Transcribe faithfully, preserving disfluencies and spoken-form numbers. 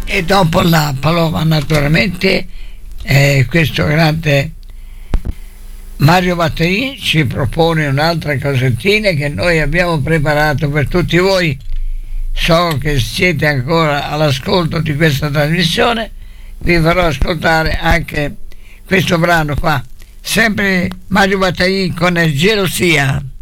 E dopo la Paloma naturalmente eh, questo grande Mario Mattei ci propone un'altra cosettina che noi abbiamo preparato per tutti voi. So che siete ancora all'ascolto di questa trasmissione, vi farò ascoltare anche questo brano qua, sempre Mario Mattei con Gelosia.